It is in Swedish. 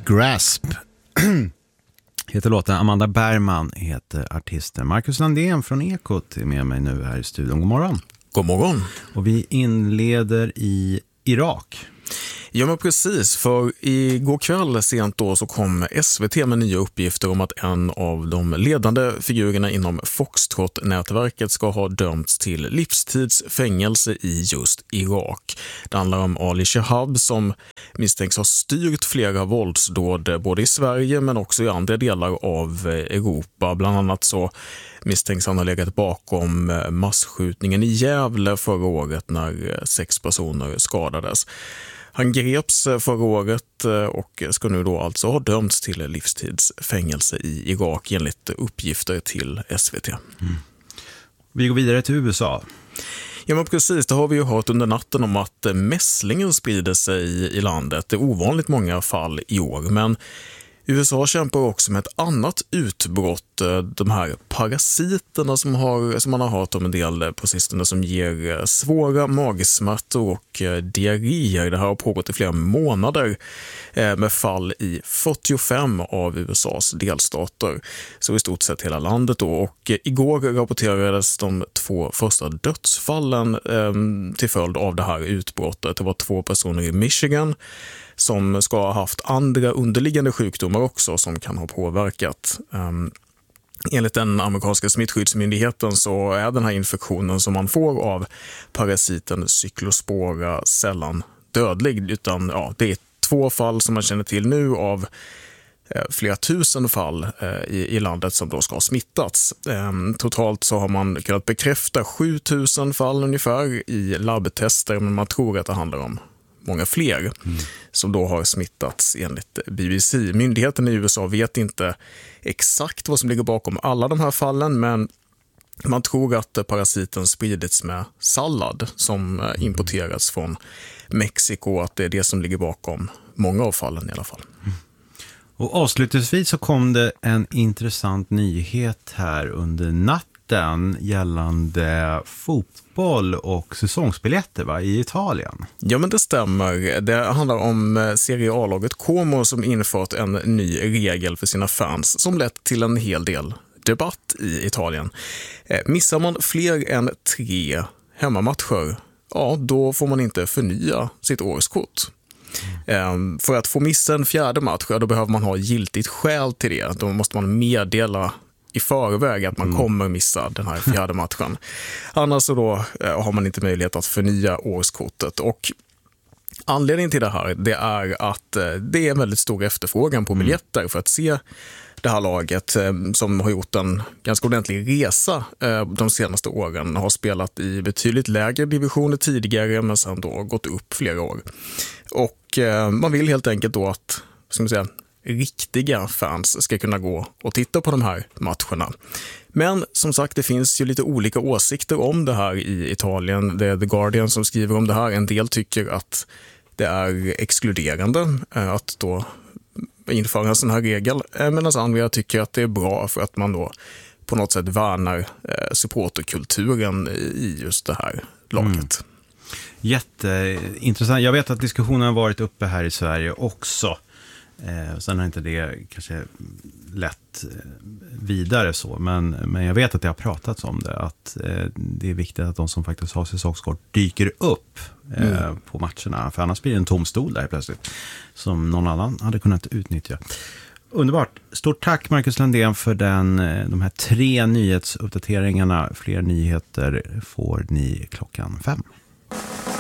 Grasp heter låten. Amanda Bergman heter artisten. Marcus Landén från Ekot är med mig nu här i studion. God morgon. God morgon. Och vi inleder i Irak. Ja, men precis, för igår kväll sent då så kom SVT med nya uppgifter om att en av de ledande figurerna inom Foxtrot-nätverket ska ha dömts till livstidsfängelse i just Irak. Det handlar om Ali Shahab som misstänks ha styrt flera våldsdåd både i Sverige men också i andra delar av Europa. Bland annat så misstänks han ha legat bakom massskjutningen i Gävle förra året när 6 personer skadades. Han greps förra året och ska nu då alltså ha dömts till livstidsfängelse i Irak enligt uppgifter till SVT. Vi går vidare till USA. Ja, men precis, det har vi ju hört under natten om att mässlingen sprider sig i landet. Det är ovanligt många fall i år, men USA kämpar också med ett annat utbrott, de här parasiterna som man har hört om en del på sistone som ger svåra magsmärtor och diarréer. Det här har pågått i flera månader med fall i 45 av USAs delstater, så i stort sett hela landet då. Och igår rapporterades de 2 första dödsfallen till följd av det här utbrottet. Det var 2 personer i Michigan som ska ha haft andra underliggande sjukdomar också som kan ha påverkat. Enligt den amerikanska smittskyddsmyndigheten så är den här infektionen som man får av parasiten Cyclospora sällan dödlig, utan det är 2 fall som man känner till nu av flera tusen fall i landet som då ska ha smittats. Totalt så har man kunnat bekräfta 7000 fall ungefär i labbtester, men man tror att det handlar om många fler som då har smittats enligt BBC. Myndigheten i USA vet inte exakt vad som ligger bakom alla de här fallen, men man tror att parasiten spridits med sallad som importerats från Mexiko, att det är det som ligger bakom många av fallen i alla fall. Och avslutningsvis så kom det en intressant nyhet här under natten gällande fotboll och säsongsbiljetter i Italien. Ja, men det stämmer. Det handlar om Serie A-laget Como som infört en ny regel för sina fans som lett till en hel del debatt i Italien. Missar man fler än 3 hemmamatcher, då får man inte förnya sitt årskort. För att få missa en 4:e match, då behöver man ha giltigt skäl till det. Då måste man meddela i förväg att man kommer missa den här 4:e matchen. Annars så då har man inte möjlighet att förnya årskortet. Och anledningen till det här, det är att det är en väldigt stor efterfrågan på biljetter för att se det här laget som har gjort en ganska ordentlig resa de senaste åren. Har spelat i betydligt lägre divisioner tidigare men sen då gått upp flera år. Och man vill helt enkelt då att, ska man säga, riktiga fans ska kunna gå och titta på de här matcherna. Men som sagt, det finns ju lite olika åsikter om det här i Italien. Det är The Guardian som skriver om det här. En del tycker att det är exkluderande att då införa en sån här regel, medan andra tycker att det är bra för att man då på något sätt värnar supporterkulturen i just det här laget. Jätteintressant. Jag vet att diskussionen har varit uppe här i Sverige också. Sen har inte det kanske lätt vidare så, men jag vet att det har pratats om det, att det är viktigt att de som faktiskt har säsongskort dyker upp på matcherna, för annars blir det en tom stol där plötsligt som någon annan hade kunnat utnyttja. Underbart. Stort tack Marcus Landén för de här 3 nyhetsuppdateringarna. Fler nyheter får ni 5:00.